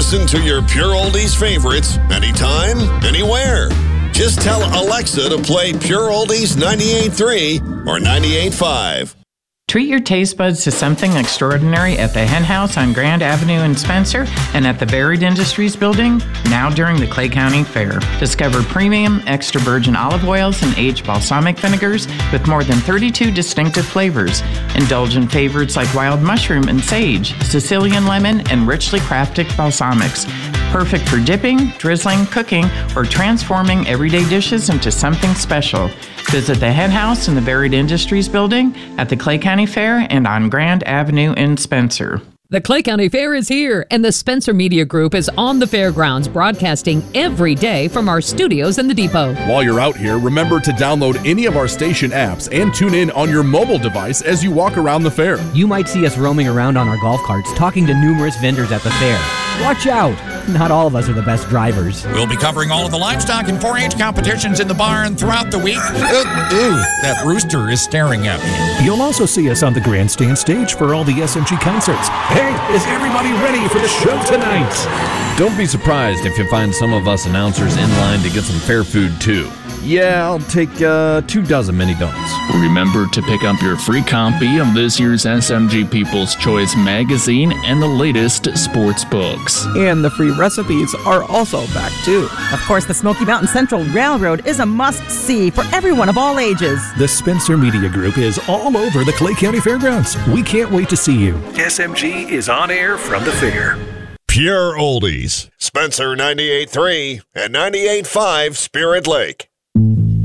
Listen to your Pure Oldies favorites anytime, anywhere. Just tell Alexa to play Pure Oldies 98.3 or 98.5. Treat your taste buds to something extraordinary at the Hen House on Grand Avenue in Spencer and at the Varied Industries building, now during the Clay County Fair. Discover premium, extra virgin olive oils and aged balsamic vinegars with more than 32 distinctive flavors. Indulge in favorites like wild mushroom and sage, Sicilian lemon, and richly crafted balsamics. Perfect for dipping, drizzling, cooking, or transforming everyday dishes into something special. Visit the Hen House in the Varied Industries building at the Clay County Fair and on Grand Avenue in Spencer. The Clay County Fair is here, and the Spencer Media Group is on the fairgrounds, broadcasting every day from our studios in the depot. While you're out here, remember to download any of our station apps and tune in on your mobile device as you walk around the fair. You might see us roaming around on our golf carts, talking to numerous vendors at the fair. Watch out! Not all of us are the best drivers. We'll be covering all of the livestock and 4-H competitions in the barn throughout the week. That rooster is staring at me. You'll also see us on the grandstand stage for all the SMG concerts. Hey, is everybody ready for the show tonight? Don't be surprised if you find some of us announcers in line to get some fair food too. Yeah, I'll take 24 mini donuts. Remember to pick up your free copy of this year's SMG People's Choice magazine and the latest sports books. And the free recipes are also back too. Of course, the Smoky Mountain Central Railroad is a must-see for everyone of all ages. The Spencer Media Group is all over the Clay County Fairgrounds. We can't wait to see you. SMG is on air from the fair. Pure Oldies. Spencer 98.3 and 98.5 Spirit Lake.